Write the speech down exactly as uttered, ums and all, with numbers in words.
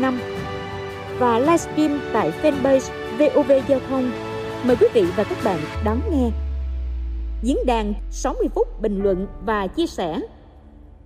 năm và livestream tại fanpage vê o vê Giao thông. Mời quý vị và các bạn đón nghe. Diễn đàn sáu mươi phút bình luận và chia sẻ